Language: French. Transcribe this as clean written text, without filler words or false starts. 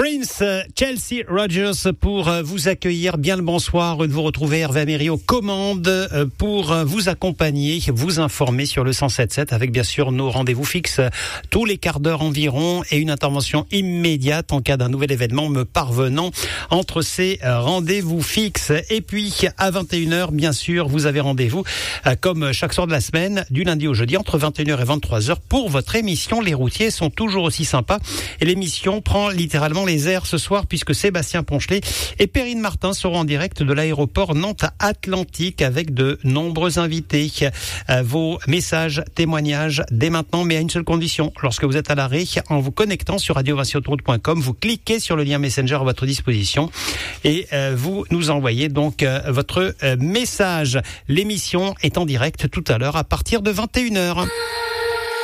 Prince, Chelsea Rogers pour vous accueillir. Bien le bonsoir de vous retrouver. Hervé Améry aux commandes pour vous accompagner, vous informer sur le 107.7 avec bien sûr nos rendez-vous fixes tous les quarts d'heure environ et une intervention immédiate en cas d'un nouvel événement me parvenant entre ces rendez-vous fixes. Et puis à 21h, bien sûr, vous avez rendez-vous comme chaque soir de la semaine, du lundi au jeudi entre 21h et 23h pour votre émission. Les routiers sont toujours aussi sympas et l'émission prend littéralement les airs ce soir puisque Sébastien Ponchelet et Perrine Martin seront en direct de l'aéroport Nantes-Atlantique avec de nombreux invités. Vos messages, témoignages dès maintenant, mais à une seule condition. Lorsque vous êtes à l'arrêt, en vous connectant sur radio20autoroute.com, vous cliquez sur le lien Messenger à votre disposition et vous nous envoyez donc votre message. L'émission est en direct tout à l'heure à partir de 21h.